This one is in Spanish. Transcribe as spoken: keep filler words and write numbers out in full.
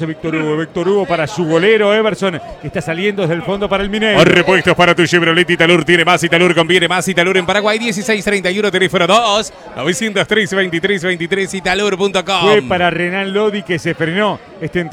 hace Víctor Hugo. Víctor Hugo para su golero Everson, que está saliendo desde el fondo para el Mineiro. Más repuestos para tu Chevrolet Italur. Tiene más Italur, conviene más Italur en Paraguay. dieciséis treinta y uno, teléfono dos nueve cero tres, veintitrés veintitrés, italur punto com. Fue para Renan Lodi, que se frenó este